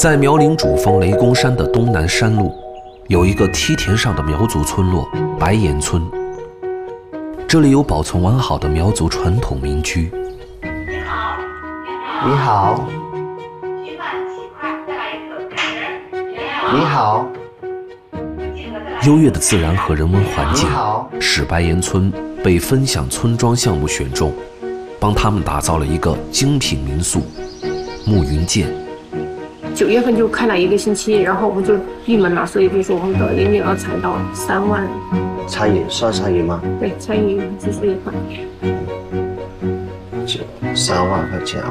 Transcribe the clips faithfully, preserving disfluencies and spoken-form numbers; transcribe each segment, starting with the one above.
在苗岭主峰雷公山的东南山路，有一个梯田上的苗族村落白岩村。这里有保存完好的苗族传统民居。 你好， 你好， 稀饭七块，再来一个十。 你好， 优越的自然和人文环境你好， 使白岩村被分享村庄项目选中，帮他们打造了一个精品民宿暮云见。 九月份就开了一个星期，然后我们就闭门了，所以就是我们的营业额才到三万。 餐饮算餐饮吗？ 对，餐饮只是一块。 就三万块钱。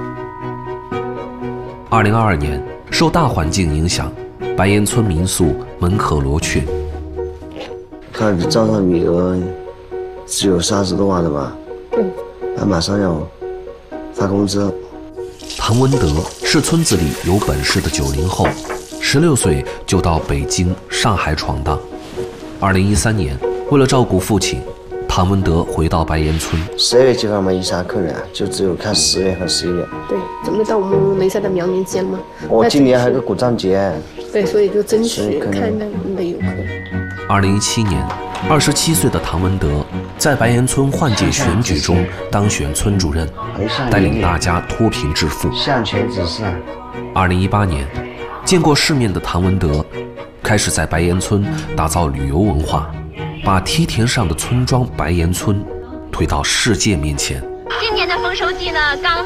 二零二二年，受大环境影响，白岩村民宿门可罗雀。 看这账上余额只有三十多万了吧？ 对。 他马上要发工资了。 唐文德是村子里有本事的九零后，十六岁就到北京、上海闯荡。二零一三年，为了照顾父亲，唐文德回到白岩村。 十二月几号没啥客人，就只有看十月和十一月。 对，准备到我们梅赛的苗年间嘛。 我、哦、今年还有个古藏节。 对，所以就争取看那边的游客。 二零一七年，二十七岁的唐文德在白岩村换届选举中当选村主任，带领大家脱贫致富。 向前指示。 二零一八年，见过世面的唐文德开始在白岩村打造旅游文化，把梯田上的村庄白岩村推到世界面前。 今年的丰收季呢，刚